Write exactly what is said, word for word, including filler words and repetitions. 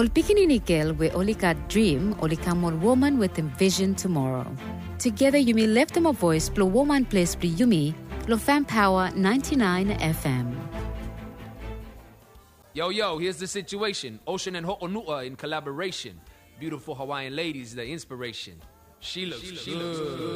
Ol pikinini girl we only got dream, only come on woman with a vision tomorrow. Together you may lift them a voice, blow woman place be yumi, lo fan power ninety-nine F M. Yo, yo, here's the situation. Ocean and Ho'onu'a in collaboration. Beautiful Hawaiian ladies, the inspiration. She looks, she looks, she looks good.